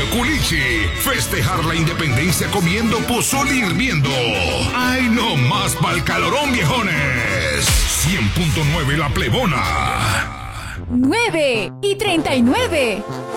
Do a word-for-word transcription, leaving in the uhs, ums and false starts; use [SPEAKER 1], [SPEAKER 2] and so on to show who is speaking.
[SPEAKER 1] culichi. Festejar la independencia comiendo pozole hirviendo. ¡Ay, no más pa'l calorón, viejones! cien punto nueve La Plebona.
[SPEAKER 2] nueve y treinta y nueve.